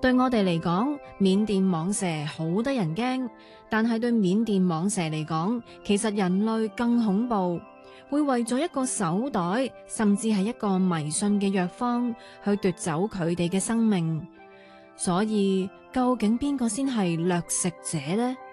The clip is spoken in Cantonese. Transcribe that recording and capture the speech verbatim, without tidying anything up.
對我哋嚟講，緬甸蟒蛇好得人驚，但係對緬甸蟒蛇嚟講，其實人類更恐怖，會為咗一個手袋，甚至係一個迷信嘅藥方，去奪走佢哋嘅生命。所以，究竟邊個先係掠食者呢？